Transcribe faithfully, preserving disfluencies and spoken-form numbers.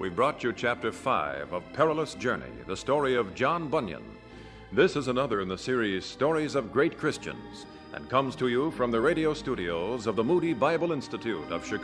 we brought you Chapter five of Perilous Journey, the story of John Bunyan. This is another in the series Stories of Great Christians, and comes to you from the radio studios of the Moody Bible Institute of Chicago.